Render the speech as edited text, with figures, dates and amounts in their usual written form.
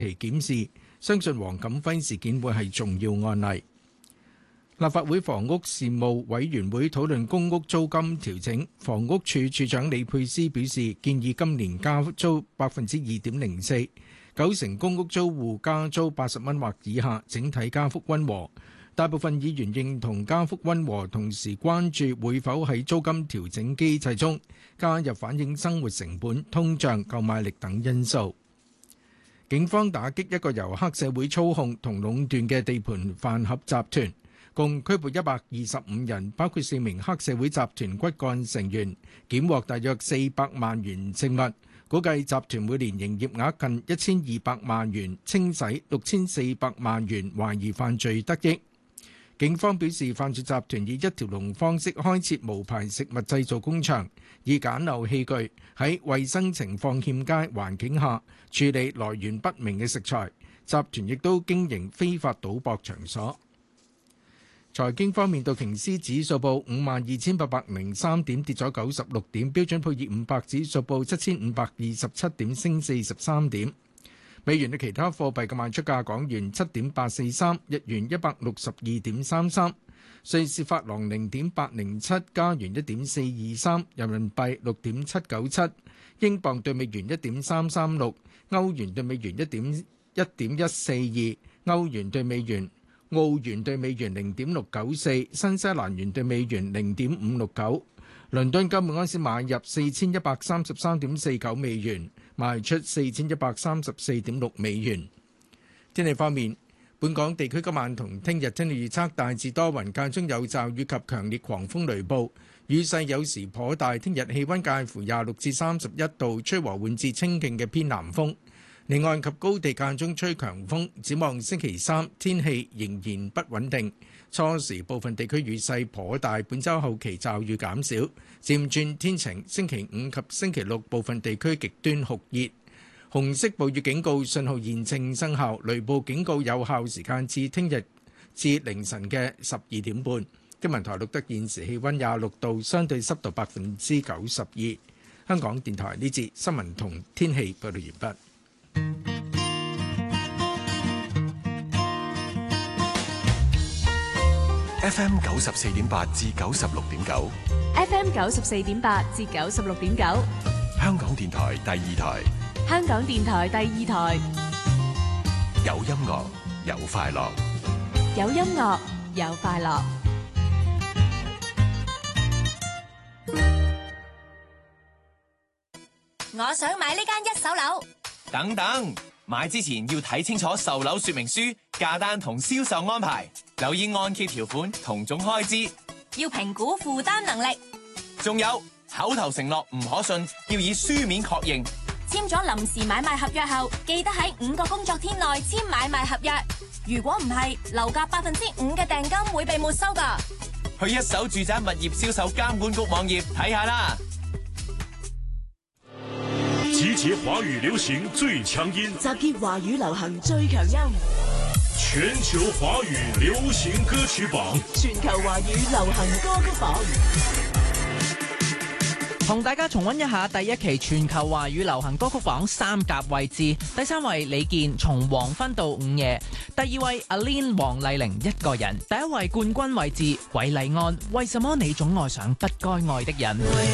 期檢視，相信黃錦輝事件會係重要案例。立法會房屋事務委員會討論公屋租金調整，房屋署署長李佩斯表示，建議今年加租 2.04%， 90%公屋租戶加租80蚊或以下，整體加幅溫和。大部分議員認同加幅溫和，同時關注會否喺租金調整機制中加入反映生活成本、通脹、購買力等因素。警方打擊一個由黑社會操控同壟斷嘅地盤飯盒集團，共拘捕125人，包括4名黑社會集團骨幹成員，檢獲大約400萬元證物，估計集團每年營業額近1200萬元，清洗6400萬元，懷疑犯罪得益。警方表示，犯罪集團以一條龍方式開設無牌食物製造工場，以簡陋器具喺衛生情況欠佳環境下處理來源不明嘅食材。集團亦都經營非法賭博場所。財經方面，道瓊斯指數報52,803點，跌咗96點；標準普爾500指數報7,527點，升43點。美元對其他貨幣嘅賣出價：港元7.843，日元162.33，瑞士法郎0.807，加元1.423，人民幣6.797，英鎊對美元1.336，歐元對美元1.142，歐元對美元、澳元對美元0.694，新西蘭元對美元0.569。倫敦金每盎司買入4133.49美元，賣出4134.6美元。天氣方面，本港地區今晚同聽日天氣預測大致多雲，間中有驟雨及強烈狂風雷暴，雨勢有時頗大。聽日氣溫介乎26至31度，吹和緩至清勁嘅偏南風。離岸及高地間中吹強風。展望星期三天氣仍然不穩定，初時部分地區雨勢頗大，本週後期驟雨減少，漸轉天晴。星期五及星期六部分地區極端酷熱。紅色暴雨警告信號現正生效，雷暴警告有效時間至聽日至凌晨嘅12點半。天文台錄得現時氣溫26度，相對濕度92%。香港電台呢節新聞同天氣報道完畢。 FM 94.8至96.9 ，FM 94.8至96.9， 香港電台第二台， 香港電台第二台， 有音樂有快樂， 有音樂有快樂。 我想買呢間一手樓。 等等，買之前要睇清楚售樓說明書、價單同銷售安排，留意按揭條款同總開支， 要評估負擔能力。 仲有口頭承諾唔可信，要以書面確認。 簽咗臨時買賣合約後，記得喺5個工作天內簽買賣合約。如果唔係，樓價5%嘅訂金會被沒收㗎。 去一手住宅物業銷售監管局網頁睇下啦。 集結華語流行最強音， 集結華語流行最強音， 全球華語流行歌曲榜， 全球華語流行歌曲榜。 同大家重溫一下第一期全球華語流行歌曲榜3甲位置。第3位李健從黃昏到午夜，第2位阿 Lin 黃麗玲一個人，第1位冠軍位置韋禮安為什麼你總愛上不該愛的人。